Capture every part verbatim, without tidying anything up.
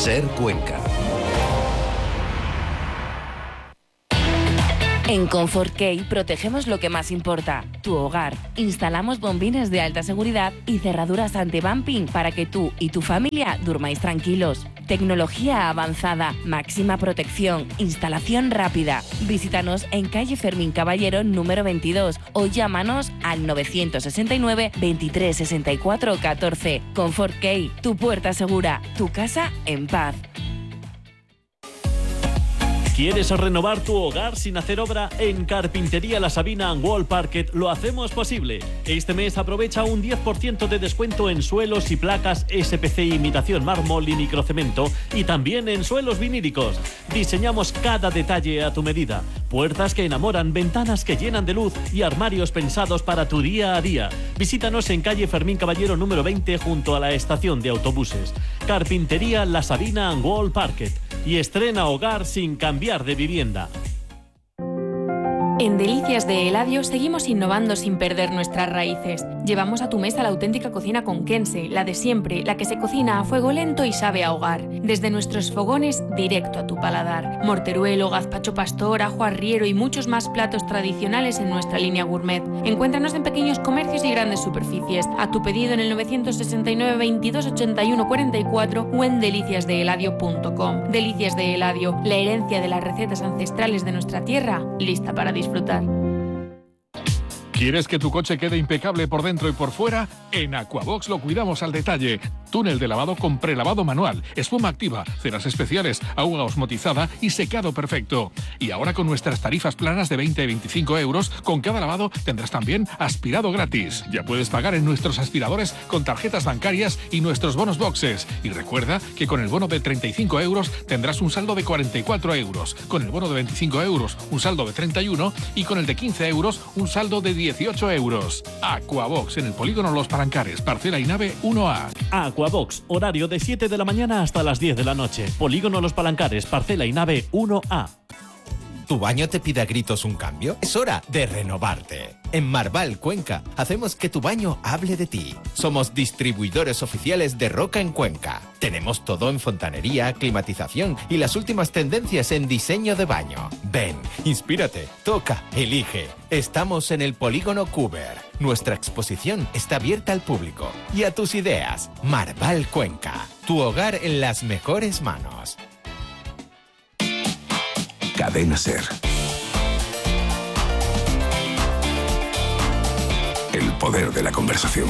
Ser Cuenca. En Comfort Key protegemos lo que más importa, tu hogar. Instalamos bombines de alta seguridad y cerraduras anti-bumping para que tú y tu familia durmáis tranquilos. Tecnología avanzada, máxima protección, instalación rápida. Visítanos en calle Fermín Caballero número veintidós o llámanos al novecientos sesenta y nueve, veintitrés sesenta y cuatro, catorce. Comfort Key, tu puerta segura, tu casa en paz. ¿Quieres renovar tu hogar sin hacer obra? En Carpintería La Sabina and Wall Parquet lo hacemos posible. Este mes aprovecha un diez por ciento de descuento en suelos y placas S P C imitación mármol y microcemento y también en suelos vinílicos. Diseñamos cada detalle a tu medida. Puertas que enamoran, ventanas que llenan de luz y armarios pensados para tu día a día. Visítanos en calle Fermín Caballero número veinte junto a la estación de autobuses. Carpintería La Sabina and Wall Parquet. Y estrena hogar sin cambiar de vivienda. En Delicias de Eladio seguimos innovando sin perder nuestras raíces. Llevamos a tu mesa la auténtica cocina conquense, la de siempre, la que se cocina a fuego lento y sabe a hogar. Desde nuestros fogones, directo a tu paladar. Morteruelo, gazpacho pastor, ajo arriero y muchos más platos tradicionales en nuestra línea gourmet. Encuéntranos en pequeños comercios y grandes superficies. A tu pedido en el novecientos sesenta y nueve, veintidós, ochenta y uno, cuarenta y cuatro o en delicias de eladio punto com. Delicias de Eladio, la herencia de las recetas ancestrales de nuestra tierra, lista para disfrutar. ¿Quieres que tu coche quede impecable por dentro y por fuera? En Aquabox lo cuidamos al detalle. Túnel de lavado con prelavado manual, espuma activa, ceras especiales, agua osmotizada y secado perfecto. Y ahora con nuestras tarifas planas de veinte a veinticinco euros, con cada lavado tendrás también aspirado gratis. Ya puedes pagar en nuestros aspiradores con tarjetas bancarias y nuestros bonos boxes. Y recuerda que con el bono de treinta y cinco euros tendrás un saldo de cuarenta y cuatro euros. Con el bono de veinticinco euros, un saldo de treinta y uno. Y con el de quince euros, un saldo de dieciocho euros. Aquabox en el polígono Los Palancares, parcela y nave uno A. Aquabox, horario de siete de la mañana hasta las diez de la noche. Polígono Los Palancares, parcela y nave uno A. ¿Tu baño te pide a gritos un cambio? Es hora de renovarte. En Marval Cuenca hacemos que tu baño hable de ti. Somos distribuidores oficiales de Roca en Cuenca. Tenemos todo en fontanería, climatización y las últimas tendencias en diseño de baño. Ven, inspírate, toca, elige. Estamos en el Polígono Cuber. Nuestra exposición está abierta al público y a tus ideas. Marval Cuenca, tu hogar en las mejores manos. Cadena Ser. El poder de la conversación.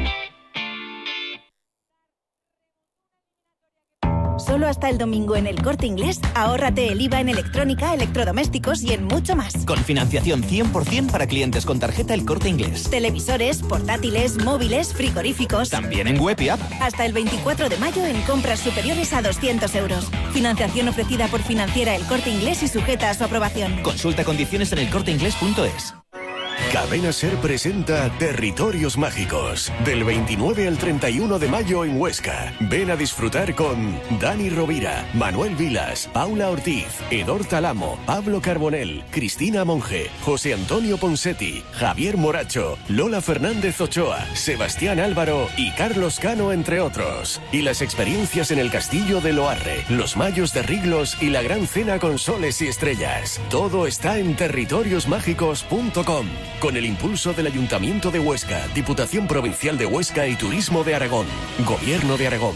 Solo hasta el domingo en El Corte Inglés, ahórrate el I V A en electrónica, electrodomésticos y en mucho más. Con financiación cien por ciento para clientes con tarjeta El Corte Inglés. Televisores, portátiles, móviles, frigoríficos. También en web y app. Hasta el veinticuatro de mayo en compras superiores a doscientos euros. Financiación ofrecida por Financiera El Corte Inglés y sujeta a su aprobación. Consulta condiciones en el corte inglés punto es. Cadena Ser presenta Territorios Mágicos, del veintinueve al treinta y uno de mayo en Huesca. Ven a disfrutar con Dani Rovira, Manuel Vilas, Paula Ortiz, Edor Talamo, Pablo Carbonell, Cristina Monge, José Antonio Ponsetti, Javier Moracho, Lola Fernández Ochoa, Sebastián Álvaro y Carlos Cano, entre otros. Y las experiencias en el Castillo de Loarre, los Mayos de Riglos y la Gran Cena con Soles y Estrellas. Todo está en territorios mágicos punto com. Con el impulso del Ayuntamiento de Huesca, Diputación Provincial de Huesca y Turismo de Aragón. Gobierno de Aragón.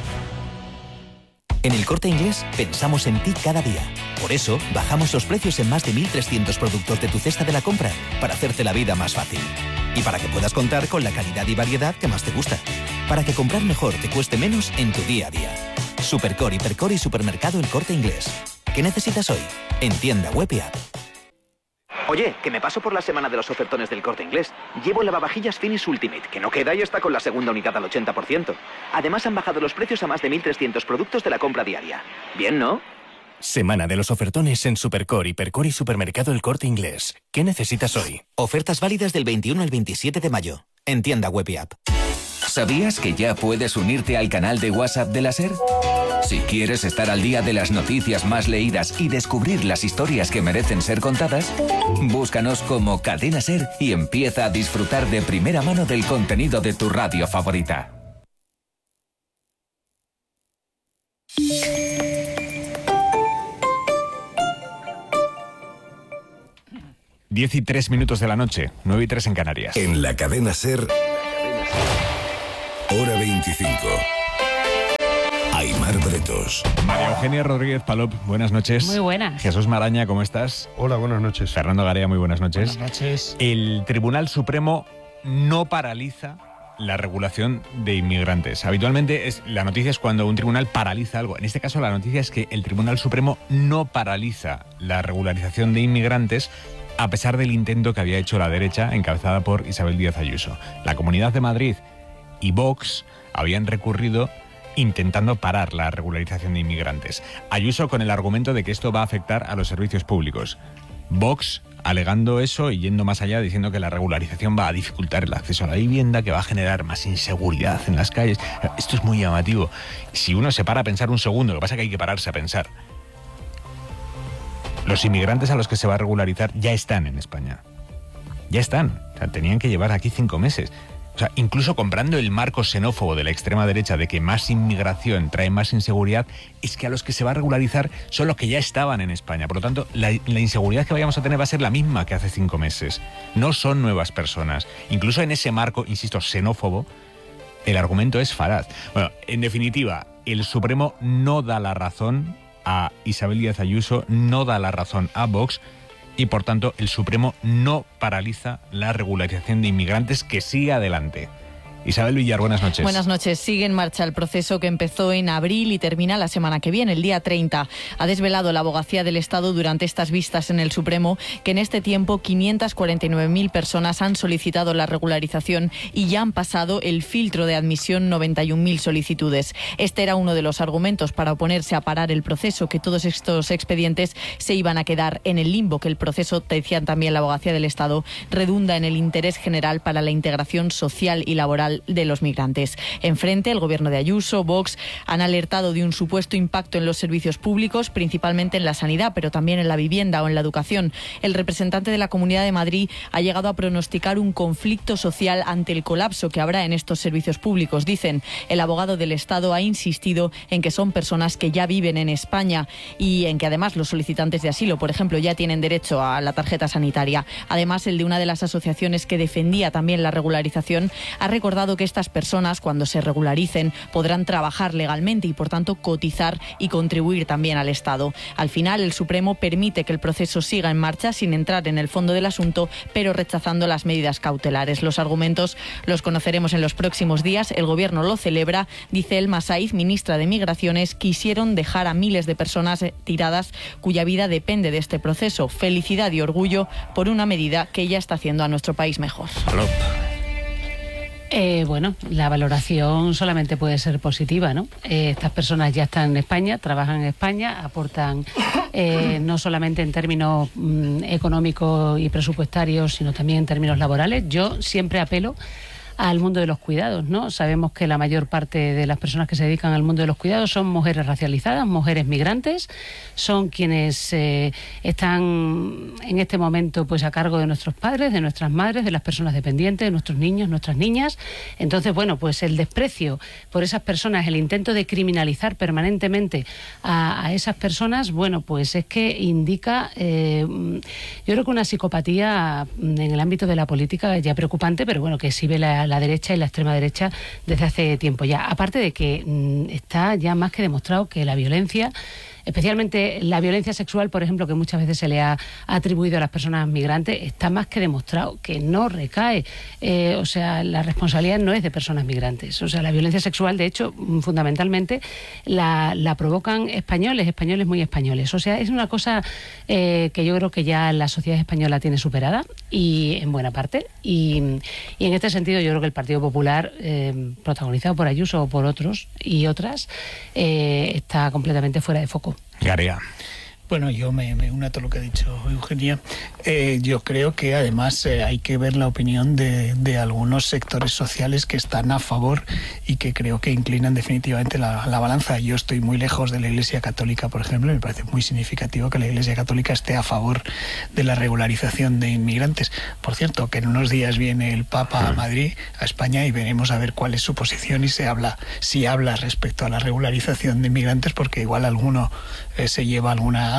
En El Corte Inglés pensamos en ti cada día. Por eso, bajamos los precios en más de mil trescientos productos de tu cesta de la compra, para hacerte la vida más fácil. Y para que puedas contar con la calidad y variedad que más te gusta. Para que comprar mejor te cueste menos en tu día a día. Supercore, Hipercore y Supermercado El Corte Inglés. ¿Qué necesitas hoy? En tienda web y app. Oye, que me paso por la semana de los ofertones del Corte Inglés. Llevo lavavajillas Finish Ultimate, que no queda y está con la segunda unidad al ochenta por ciento. Además han bajado los precios a más de mil trescientos productos de la compra diaria. Bien, ¿no? Semana de los ofertones en Supercore, Hipercore y Supermercado El Corte Inglés. ¿Qué necesitas hoy? Ofertas válidas del veintiuno al veintisiete de mayo. En tienda web y app. ¿Sabías que ya puedes unirte al canal de WhatsApp de la SER? Si quieres estar al día de las noticias más leídas y descubrir las historias que merecen ser contadas, búscanos como Cadena SER y empieza a disfrutar de primera mano del contenido de tu radio favorita. diez y tres minutos de la noche, nueve y tres en Canarias. En la cadena SER, hora veinticinco. Aimar Bretos. María Eugenia Rodríguez Palop, buenas noches. Muy buenas. Jesús Maraña, ¿cómo estás? Hola, buenas noches. Fernando Garea, muy buenas noches. Buenas noches. El Tribunal Supremo no paraliza la regulación de inmigrantes. Habitualmente es, la noticia es cuando un tribunal paraliza algo. En este caso la noticia es que el Tribunal Supremo no paraliza la regularización de inmigrantes a pesar del intento que había hecho la derecha encabezada por Isabel Díaz Ayuso. La Comunidad de Madrid y Vox habían recurrido intentando parar la regularización de inmigrantes. Ayuso con el argumento de que esto va a afectar a los servicios públicos. Vox alegando eso y yendo más allá, diciendo que la regularización va a dificultar el acceso a la vivienda, que va a generar más inseguridad en las calles. Esto es muy llamativo. Si uno se para a pensar un segundo, lo que pasa es que hay que pararse a pensar. Los inmigrantes a los que se va a regularizar ya están en España. Ya están. O sea, tenían que llevar aquí cinco meses. O sea, incluso comprando el marco xenófobo de la extrema derecha de que más inmigración trae más inseguridad, es que a los que se va a regularizar son los que ya estaban en España. Por lo tanto, la, la inseguridad que vayamos a tener va a ser la misma que hace cinco meses. No son nuevas personas. Incluso en ese marco, insisto, xenófobo, el argumento es falaz. Bueno, en definitiva, el Supremo no da la razón a Isabel Díaz Ayuso, no da la razón a Vox, y por tanto el Supremo no paraliza la regularización de inmigrantes, que sigue adelante. Isabel Villar, buenas noches. Buenas noches. Sigue en marcha el proceso que empezó en abril y termina la semana que viene, el día treinta. Ha desvelado la Abogacía del Estado durante estas vistas en el Supremo que en este tiempo quinientas cuarenta y nueve mil personas han solicitado la regularización y ya han pasado el filtro de admisión noventa y un mil solicitudes. Este era uno de los argumentos para oponerse a parar el proceso, que todos estos expedientes se iban a quedar en el limbo, que el proceso, decían también la Abogacía del Estado, redunda en el interés general para la integración social y laboral de los migrantes. Enfrente, el gobierno de Ayuso, Vox, han alertado de un supuesto impacto en los servicios públicos, principalmente en la sanidad, pero también en la vivienda o en la educación. El representante de la Comunidad de Madrid ha llegado a pronosticar un conflicto social ante el colapso que habrá en estos servicios públicos. Dicen, el abogado del Estado ha insistido en que son personas que ya viven en España y en que además los solicitantes de asilo, por ejemplo, ya tienen derecho a la tarjeta sanitaria. Además, el de una de las asociaciones que defendía también la regularización ha recordado que estas personas, cuando se regularicen, podrán trabajar legalmente y, por tanto, cotizar y contribuir también al Estado. Al final, el Supremo permite que el proceso siga en marcha sin entrar en el fondo del asunto, pero rechazando las medidas cautelares. Los argumentos los conoceremos en los próximos días. El Gobierno lo celebra. Dice Elma Saiz, ministra de Migraciones, quisieron dejar a miles de personas tiradas cuya vida depende de este proceso. Felicidad y orgullo por una medida que ya está haciendo a nuestro país mejor. Eh, bueno, la valoración solamente puede ser positiva, ¿no? Eh, estas personas ya están en España, trabajan en España, aportan eh, no solamente en términos mm, económicos y presupuestarios, sino también en términos laborales. Yo siempre apelo al mundo de los cuidados, ¿no? Sabemos que la mayor parte de las personas que se dedican al mundo de los cuidados son mujeres racializadas, mujeres migrantes, son quienes eh, están en este momento pues a cargo de nuestros padres, de nuestras madres, de las personas dependientes, de nuestros niños, nuestras niñas. Entonces, bueno, pues el desprecio por esas personas, el intento de criminalizar permanentemente a, a esas personas, bueno, pues es que indica, eh, yo creo que una psicopatía en el ámbito de la política ya preocupante, pero bueno, que exhibe la la derecha y la extrema derecha desde hace tiempo ya. Aparte de que mmm, está ya más que demostrado que la violencia, especialmente la violencia sexual, por ejemplo, que muchas veces se le ha atribuido a las personas migrantes, está más que demostrado que no recae, eh, o sea, la responsabilidad no es de personas migrantes. O sea, la violencia sexual, de hecho, fundamentalmente la, la provocan españoles, españoles muy españoles. O sea, es una cosa eh, que yo creo que ya la sociedad española tiene superada, y en buena parte, y, y en este sentido yo creo que el Partido Popular, eh, protagonizado por Ayuso o por otros y otras, eh, está completamente fuera de foco. Garea. Bueno, yo me, me uno a todo lo que ha dicho Eugenia. Eh, yo creo que además eh, hay que ver la opinión de, de algunos sectores sociales que están a favor y que creo que inclinan definitivamente la, la balanza. Yo estoy muy lejos de la Iglesia Católica, por ejemplo, y me parece muy significativo que la Iglesia Católica esté a favor de la regularización de inmigrantes. Por cierto, que en unos días viene el Papa a Madrid, a España, y veremos a ver cuál es su posición y se habla, si habla respecto a la regularización de inmigrantes, porque igual alguno eh, se lleva alguna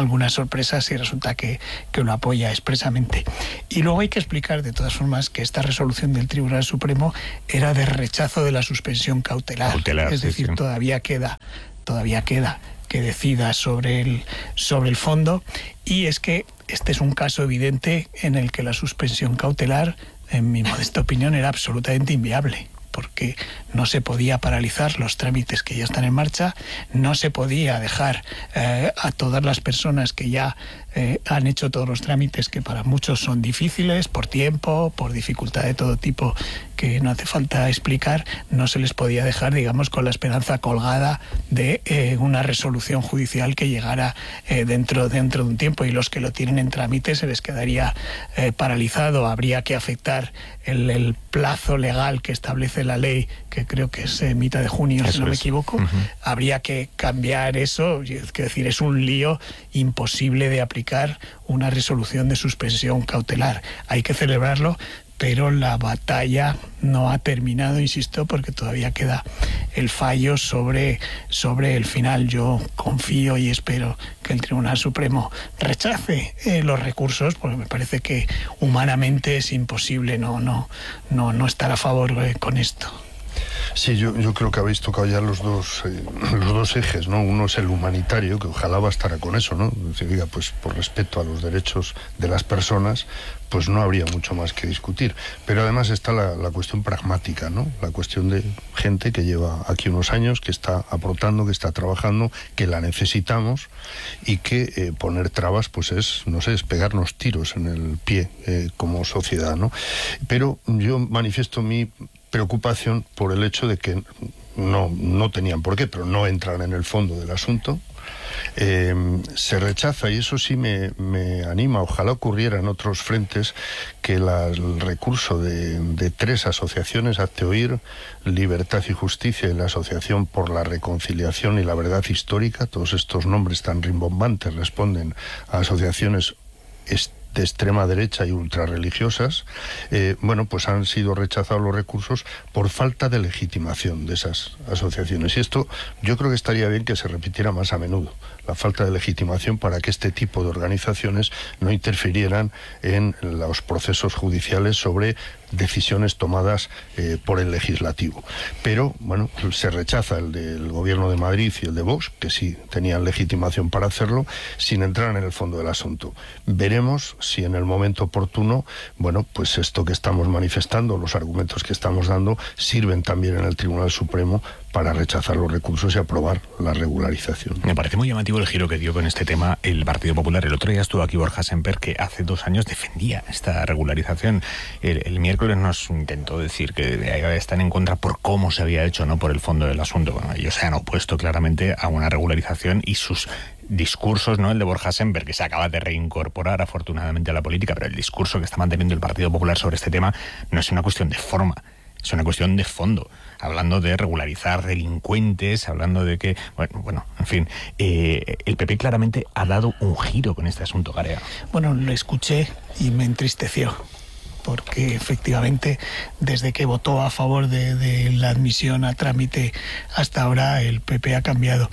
alguna sorpresa si resulta que, que lo apoya expresamente. Y luego hay que explicar de todas formas que esta resolución del Tribunal Supremo era de rechazo de la suspensión cautelar. cautelar es decir, sí, sí. todavía queda, todavía queda que decida sobre el, sobre el fondo, y es que este es un caso evidente en el que la suspensión cautelar, en mi modesta opinión, era absolutamente inviable, porque no se podía paralizar los trámites que ya están en marcha, no se podía dejar eh, a todas las personas que ya eh, han hecho todos los trámites, que para muchos son difíciles, por tiempo, por dificultad de todo tipo, que no hace falta explicar, no se les podía dejar, digamos, con la esperanza colgada de eh, una resolución judicial que llegara eh, dentro, dentro de un tiempo, y los que lo tienen en trámite se les quedaría eh, paralizado. Habría que afectar el, el plazo legal que establece la ley, que creo que es eh, mitad de junio, eso si no es. me equivoco. Uh-huh. Habría que cambiar eso, es decir, es un lío imposible de aplicar una resolución de suspensión cautelar. Hay que celebrarlo, pero la batalla no ha terminado, insisto, porque todavía queda el fallo sobre, sobre el final. Yo confío y espero que el Tribunal Supremo rechace eh, los recursos, porque me parece que humanamente es imposible no, no, no, no estar a favor eh, con esto. Sí, yo, yo creo que habéis tocado ya los dos eh, los dos ejes, ¿no? Uno es el humanitario, que ojalá bastara con eso, ¿no? Se diga, pues por respeto a los derechos de las personas, pues no habría mucho más que discutir. Pero además está la, la cuestión pragmática, ¿no? La cuestión de gente que lleva aquí unos años, que está aportando, que está trabajando, que la necesitamos, y que eh, poner trabas, pues es, no sé, es pegarnos tiros en el pie eh, como sociedad, ¿no? Pero yo manifiesto mi preocupación por el hecho de que no, no tenían por qué, pero no entran en el fondo del asunto. Eh, se rechaza, y eso sí me, me anima, ojalá ocurriera en otros frentes, que la, el recurso de, de tres asociaciones, Hazte Oír, Libertad y Justicia, y la Asociación por la Reconciliación y la Verdad Histórica, todos estos nombres tan rimbombantes responden a asociaciones est- de extrema derecha y ultrarreligiosas, eh, bueno, pues han sido rechazados los recursos por falta de legitimación de esas asociaciones. Y esto yo creo que estaría bien que se repitiera más a menudo, la falta de legitimación, para que este tipo de organizaciones no interfirieran en los procesos judiciales sobre decisiones tomadas eh, por el legislativo. Pero, bueno, se rechaza el del Gobierno de Madrid y el de Vox, que sí tenían legitimación para hacerlo, sin entrar en el fondo del asunto. Veremos si en el momento oportuno, bueno, pues esto que estamos manifestando, los argumentos que estamos dando, sirven también en el Tribunal Supremo para rechazar los recursos y aprobar la regularización. Me parece muy llamativo el giro que dio con este tema el Partido Popular. El otro día estuvo aquí Borja Semper, que hace dos años defendía esta regularización. El, el miércoles nos intentó decir que están en contra por cómo se había hecho, no por el fondo del asunto. Bueno, ellos se han opuesto claramente a una regularización, y sus discursos, ¿no? El de Borja Semper, que se acaba de reincorporar afortunadamente a la política, pero el discurso que está manteniendo el Partido Popular sobre este tema no es una cuestión de forma, es una cuestión de fondo, hablando de regularizar delincuentes, hablando de que, bueno, bueno en fin, eh, el P P claramente ha dado un giro con este asunto, Garea. Bueno, lo escuché y me entristeció, porque efectivamente desde que votó a favor de, de la admisión a trámite hasta ahora el P P ha cambiado.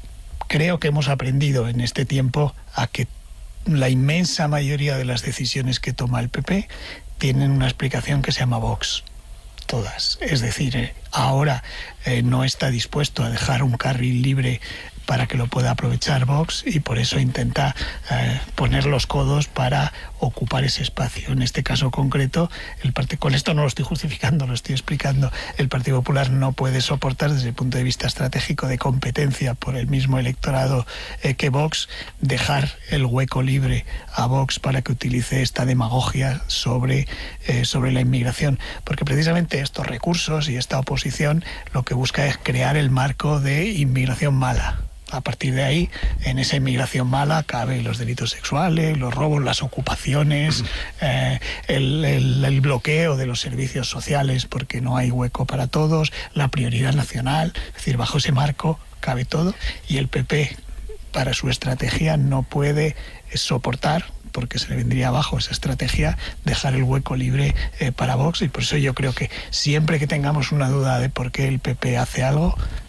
Creo que hemos aprendido en este tiempo a que la inmensa mayoría de las decisiones que toma el P P tienen una explicación que se llama Vox. Todas. Es decir, eh, ahora eh, no está dispuesto a dejar un carril libre para que lo pueda aprovechar Vox, y por eso intenta eh, poner los codos para ocupar ese espacio. En este caso concreto, el partido, con esto no lo estoy justificando, lo estoy explicando, el Partido Popular no puede soportar desde el punto de vista estratégico de competencia por el mismo electorado eh, que Vox, dejar el hueco libre a Vox para que utilice esta demagogia sobre, eh, sobre la inmigración, porque precisamente estos recursos y esta oposición lo que busca es crear el marco de inmigración mala. A partir de ahí, en esa inmigración mala caben los delitos sexuales, los robos, las ocupaciones, eh, el, el, el bloqueo de los servicios sociales porque no hay hueco para todos, la prioridad nacional. Es decir, bajo ese marco cabe todo, y el P P, para su estrategia, no puede soportar, porque se le vendría abajo esa estrategia, dejar el hueco libre eh, para Vox. Y por eso yo creo que siempre que tengamos una duda de por qué el P P hace algo,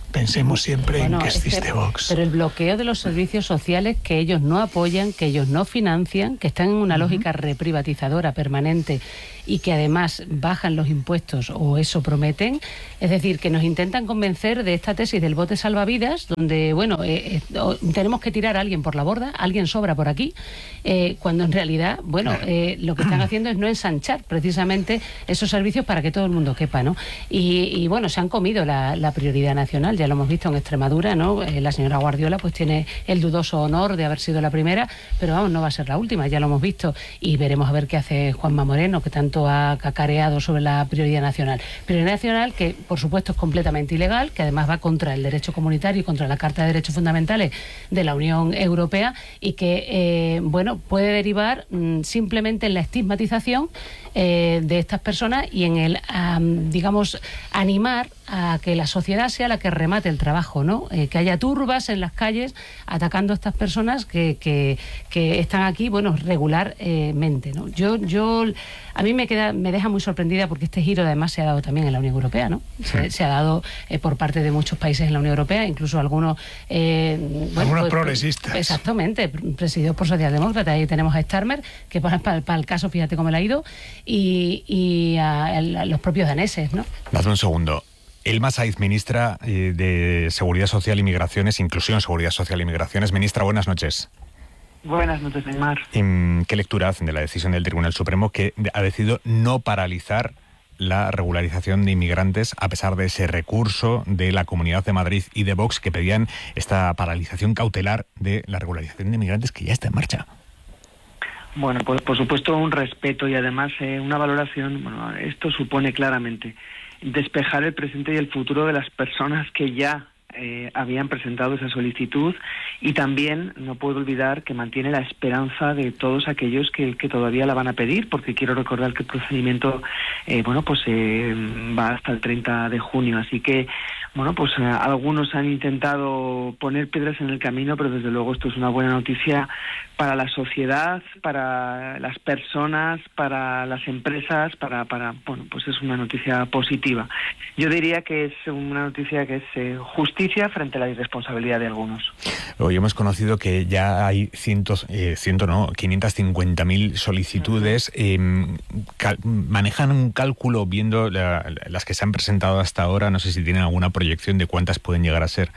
pensemos siempre bueno, en que existe este, Vox. Pero el bloqueo de los servicios sociales que ellos no apoyan, que ellos no financian, que están en una uh-huh. lógica reprivatizadora permanente y que además bajan los impuestos, o eso prometen, es decir, que nos intentan convencer de esta tesis del bote salvavidas, donde, bueno, eh, eh, tenemos que tirar a alguien por la borda, alguien sobra por aquí, eh, cuando en realidad, bueno, eh, lo que están haciendo es no ensanchar precisamente esos servicios para que todo el mundo quepa, ¿no? Y, y bueno, se han comido la, la prioridad nacional, ya lo hemos visto en Extremadura, ¿no? Eh, la señora Guardiola pues tiene el dudoso honor de haber sido la primera, pero vamos, no va a ser la última, ya lo hemos visto, y veremos a ver qué hace Juanma Moreno, que tanto ha cacareado sobre la prioridad nacional. Prioridad nacional que, por supuesto, es completamente ilegal, que además va contra el derecho comunitario y contra la Carta de Derechos Fundamentales de la Unión Europea, y que, eh, bueno, puede derivar mmm, simplemente en la estigmatización eh, de estas personas y en el, um, digamos, animar a que la sociedad sea la que remate el trabajo, ¿no? Eh, que haya turbas en las calles atacando a estas personas que, que, que están aquí, bueno, regularmente, ¿no? Yo, yo, a mí me queda, me deja muy sorprendida porque este giro además se ha dado también en la Unión Europea, ¿no? Se, sí. se ha dado eh, por parte de muchos países en la Unión Europea, incluso algunos, eh, bueno, algunos pues, progresistas. Exactamente, presididos por socialdemócratas. Ahí tenemos a Starmer, que para, para, para el caso, fíjate cómo le ha ido, y, y a, a los propios daneses, ¿no? Dadme un segundo. Elma Saiz, ministra eh, de Seguridad Social y Migraciones, Inclusión, Seguridad Social y Migraciones. Ministra, buenas noches. Buenas noches, Neymar. ¿Qué lectura hacen de la decisión del Tribunal Supremo que ha decidido no paralizar la regularización de inmigrantes a pesar de ese recurso de la Comunidad de Madrid y de Vox que pedían esta paralización cautelar de la regularización de inmigrantes que ya está en marcha? Bueno, pues por supuesto un respeto y además eh, una valoración. Bueno, esto supone claramente despejar el presente y el futuro de las personas que ya eh, habían presentado esa solicitud, y también no puedo olvidar que mantiene la esperanza de todos aquellos que, que todavía la van a pedir, porque quiero recordar que el procedimiento eh, bueno pues eh, va hasta el treinta de junio, así que bueno pues eh, algunos han intentado poner piedras en el camino, pero desde luego esto es una buena noticia para la sociedad, para las personas, para las empresas, para, para bueno, pues es una noticia positiva. Yo diría que es una noticia que es eh, justicia frente a la irresponsabilidad de algunos. Hoy hemos conocido que ya hay cientos, eh, ciento no, quinientas cincuenta mil solicitudes. Eh, cal, ¿Manejan un cálculo viendo la, las que se han presentado hasta ahora? No sé si tienen alguna proyección de cuántas pueden llegar a ser.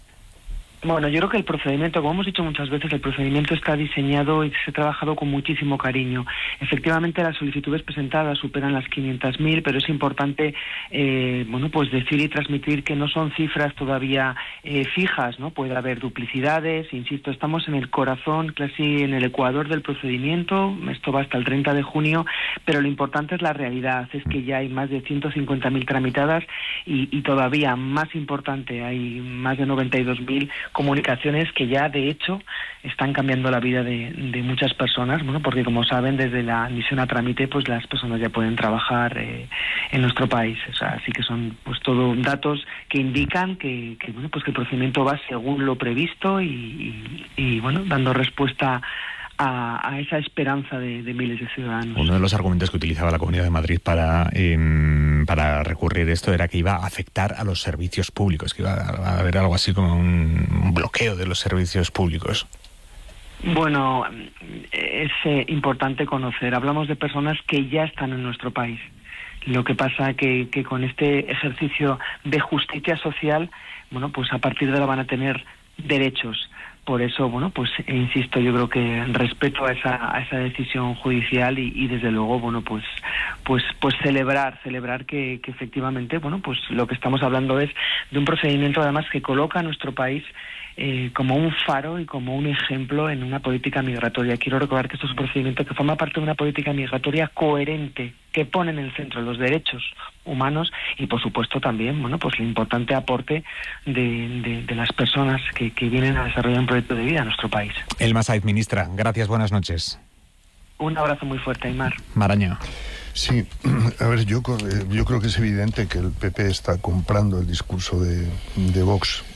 Bueno, yo creo que el procedimiento, como hemos dicho muchas veces, el procedimiento está diseñado y se ha trabajado con muchísimo cariño. Efectivamente, las solicitudes presentadas superan las quinientas mil, pero es importante, eh, bueno, pues decir y transmitir que no son cifras todavía eh, fijas, ¿no? Puede haber duplicidades, insisto, estamos en el corazón, casi en el ecuador del procedimiento, esto va hasta el treinta de junio, pero lo importante es la realidad, es que ya hay más de ciento cincuenta mil tramitadas y, y todavía más importante, hay más de noventa y dos mil comunicaciones que ya de hecho están cambiando la vida de, de muchas personas, bueno, porque como saben, desde la admisión a trámite pues las personas ya pueden trabajar eh, en nuestro país, o sea, así que son pues todo datos que indican que, que bueno pues que el procedimiento va según lo previsto y, y, y bueno, dando respuesta A, a esa esperanza de, de miles de ciudadanos. Uno de los argumentos que utilizaba la Comunidad de Madrid para, eh, para recurrir esto era que iba a afectar a los servicios públicos, que iba a haber algo así como un, un bloqueo de los servicios públicos. Bueno, es eh, importante conocer. Hablamos de personas que ya están en nuestro país. Lo que pasa que, que con este ejercicio de justicia social, bueno, pues a partir de ahora van a tener derechos. Por eso, bueno, pues insisto, yo creo que respeto a esa a esa decisión judicial y, y desde luego, bueno, pues pues pues celebrar, celebrar que, que efectivamente, bueno, pues lo que estamos hablando es de un procedimiento además que coloca a nuestro país eh, como un faro y como un ejemplo en una política migratoria. Quiero recordar que esto es un procedimiento que forma parte de una política migratoria coherente, que pone en el centro los derechos humanos y por supuesto también, bueno, pues el importante aporte de, de, de las personas que, que vienen a desarrollar un proyecto de vida en nuestro país. Elma Saiz, ministra, gracias, buenas noches. Un abrazo muy fuerte, Aymar. Maraña. Sí, a ver, yo, yo creo que es evidente que el P P está comprando el discurso de, de Vox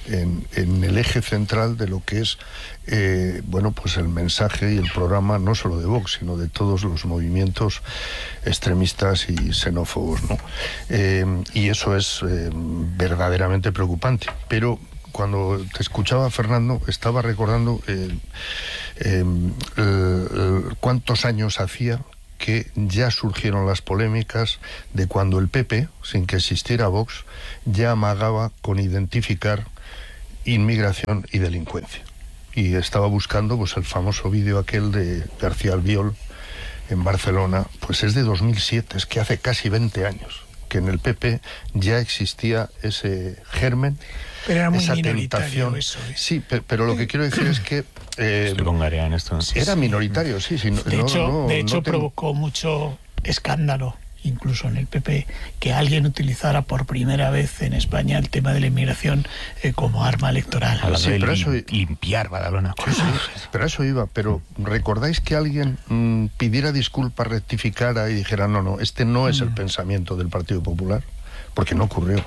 en, en el eje central de lo que es eh, bueno, pues el mensaje y el programa no solo de Vox, sino de todos los movimientos extremistas y xenófobos, ¿no? Eh, y eso es eh, verdaderamente preocupante. Pero cuando te escuchaba, Fernando, estaba recordando eh, eh, el, el, cuántos años hacía que ya surgieron las polémicas de cuando el P P, sin que existiera Vox, ya amagaba con identificar inmigración y delincuencia. Y estaba buscando pues el famoso vídeo aquel de García Albiol en Barcelona, pues es de dos mil siete, es que hace casi veinte años que en el P P ya existía ese germen, pero era muy esa minoritario tentación. Eso, ¿eh? Sí, pero, pero lo que quiero decir es que eh, Estoy con Garea en esto. era minoritario, sí, sí. No, de hecho, no, no, de hecho no tengo... provocó mucho escándalo, incluso en el P P, que alguien utilizara por primera vez en España el tema de la inmigración eh, como arma electoral. Sí, pero eso... limpiar Badalona. Sí, sí, pero eso iba. Pero ¿recordáis que alguien mmm, pidiera disculpas, rectificara y dijera no, no, este no es el pensamiento del Partido Popular? Porque no ocurrió.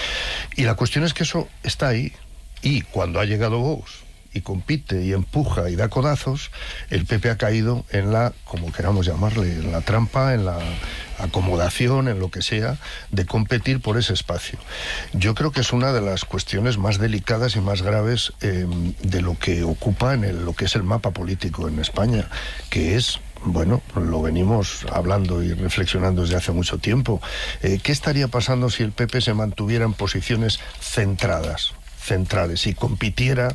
Y la cuestión es que eso está ahí. Y cuando ha llegado Vox y compite y empuja y da codazos, el P P ha caído en la, como queramos llamarle, en la trampa, en la acomodación, en lo que sea, de competir por ese espacio. Yo creo que es una de las cuestiones más delicadas y más graves eh, de lo que ocupa en el, lo que es el mapa político en España, que es... Bueno, lo venimos hablando y reflexionando desde hace mucho tiempo. Eh, ¿Qué estaría pasando si el P P se mantuviera en posiciones centradas, centrales, y compitiera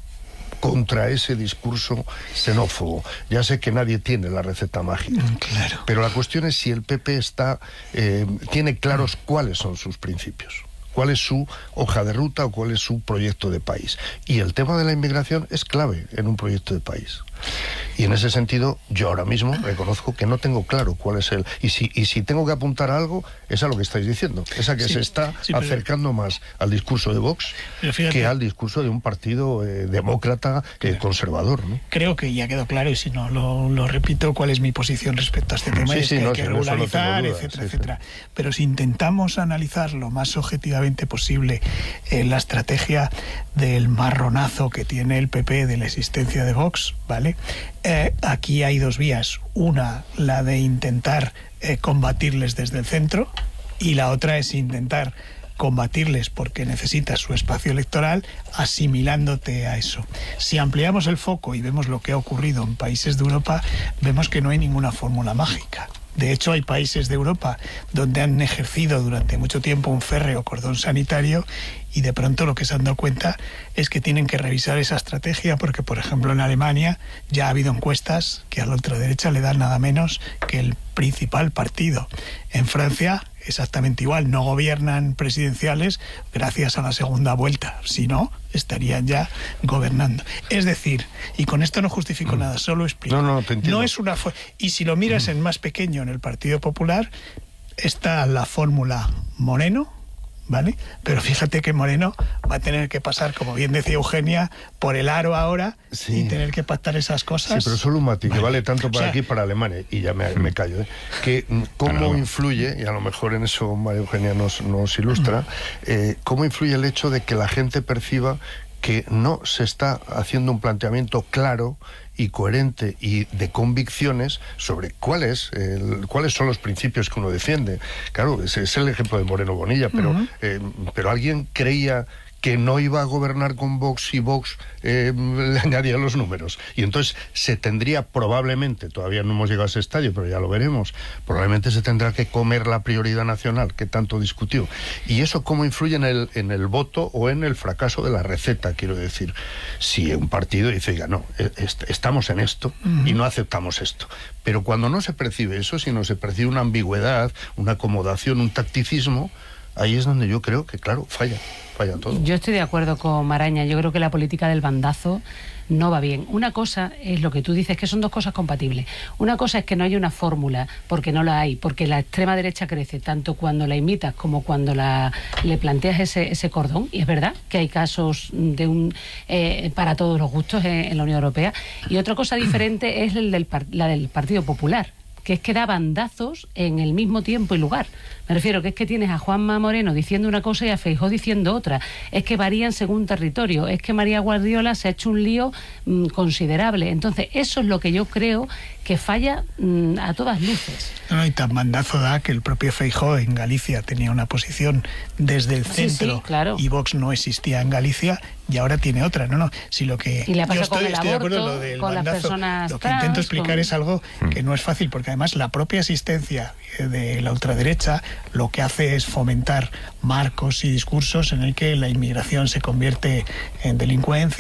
contra ese discurso xenófobo? Ya sé que nadie tiene la receta mágica, claro, pero la cuestión es si el P P está, eh, tiene claros cuáles son sus principios, cuál es su hoja de ruta o cuál es su proyecto de país. Y el tema de la inmigración es clave en un proyecto de país. Y en ese sentido, yo ahora mismo reconozco que no tengo claro cuál es el... Y si, y si tengo que apuntar a algo, es a lo que estáis diciendo. Es a que sí, se está sí, pero, acercando más al discurso de Vox fíjate, que al discurso de un partido eh, demócrata eh, conservador, ¿no? Creo que ya quedó claro, y si no, lo, lo repito, cuál es mi posición respecto a este tema. Sí, es sí, que no, hay que sí, regularizar, no duda, etcétera, sí, etcétera. Sí. Pero si intentamos analizar lo más objetivamente posible eh, la estrategia del marronazo que tiene el P P de la existencia de Vox, ¿vale? Eh, aquí hay dos vías. Una, la de intentar eh, combatirles desde el centro, y la otra es intentar combatirles porque necesitas su espacio electoral, asimilándote a eso. Si ampliamos el foco y vemos lo que ha ocurrido en países de Europa, vemos que no hay ninguna fórmula mágica. De hecho, hay países de Europa donde han ejercido durante mucho tiempo un férreo cordón sanitario, y de pronto lo que se han dado cuenta es que tienen que revisar esa estrategia, porque, por ejemplo, en Alemania ya ha habido encuestas que a la ultraderecha le dan nada menos que el principal partido. En Francia, exactamente igual, no gobiernan presidenciales gracias a la segunda vuelta, si no, estarían ya gobernando. Es decir, y con esto no justifico mm. nada, solo explico. No, no, te entiendo. No es una fo- y si lo miras mm. en más pequeño, en el Partido Popular, está la fórmula Moreno, ¿vale? Pero fíjate que Moreno va a tener que pasar, como bien decía Eugenia, por el aro ahora, sí, y tener que pactar esas cosas. Sí, pero solo un matiz, vale, que vale tanto para o sea, aquí para Alemania, y ya me, me callo, ¿eh? Que cómo no. influye, y a lo mejor en eso María Eugenia nos, nos ilustra, mm. eh, cómo influye el hecho de que la gente perciba que no se está haciendo un planteamiento claro y coherente y de convicciones sobre cuáles el, cuáles son los principios que uno defiende. Claro, ese es el ejemplo de Moreno Bonilla, pero, uh-huh. eh, pero alguien creía que no iba a gobernar con Vox y Vox eh, le añadía los números. Y entonces se tendría probablemente, todavía no hemos llegado a ese estadio, pero ya lo veremos, probablemente se tendrá que comer la prioridad nacional que tanto discutió. ¿Y eso cómo influye en el, en el voto o en el fracaso de la receta? Quiero decir, si un partido dice, oiga, no, est- estamos en esto uh-huh. y no aceptamos esto. Pero cuando no se percibe eso, sino se percibe una ambigüedad, una acomodación, un tacticismo, ahí es donde yo creo que, claro, falla, falla todo. Yo estoy de acuerdo con Maraña. Yo creo que la política del bandazo no va bien. Una cosa es lo que tú dices, que son dos cosas compatibles. Una cosa es que no hay una fórmula, porque no la hay, porque la extrema derecha crece tanto cuando la imitas como cuando la, le planteas ese, ese cordón, y es verdad que hay casos de un eh, para todos los gustos en, en la Unión Europea. Y otra cosa diferente es el del, la del Partido Popular, que es que da bandazos en el mismo tiempo y lugar. Me refiero que es que tienes a Juanma Moreno diciendo una cosa y a Feijóo diciendo otra. Es que varían según territorio. Es que María Guardiola se ha hecho un lío mmm, considerable. Entonces, eso es lo que yo creo que falla mmm, a todas luces. No, y tan mandazo da que el propio Feijóo en Galicia tenía una posición desde el centro, sí, sí, claro. y Vox no existía en Galicia y ahora tiene otra. No, no, si lo que y le pasa yo estoy, con el estoy aborto, de acuerdo, lo del con mandazo, las personas lo que trans, intento explicar con... es algo que no es fácil, porque además la propia asistencia de la ultraderecha lo que hace es fomentar marcos y discursos en el que la inmigración se convierte en delincuencia.